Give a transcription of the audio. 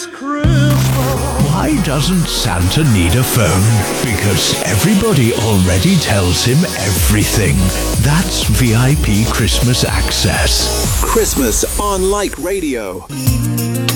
Why doesn't Santa need a phone? Because everybody already tells him everything. That's VIP Christmas Access. Christmas on Like Radio.